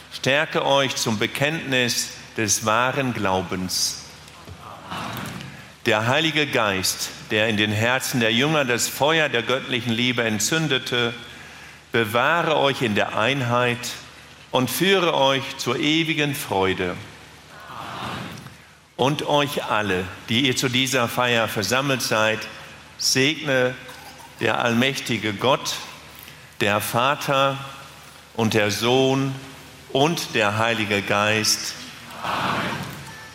stärke euch zum Bekenntnis des wahren Glaubens. Der Heilige Geist, der in den Herzen der Jünger das Feuer der göttlichen Liebe entzündete, bewahre euch in der Einheit und führe euch zur ewigen Freude. Und euch alle, die ihr zu dieser Feier versammelt seid, segne der allmächtige Gott, der Vater und der Sohn und der Heilige Geist. Amen.